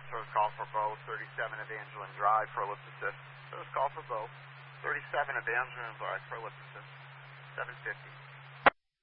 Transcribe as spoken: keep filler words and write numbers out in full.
First call for Bo, thirty-seven Evangeline Drive for ellipse assist. First call for Bo, thirty-seven Evangeline Drive for ellipse assist, seven fifty.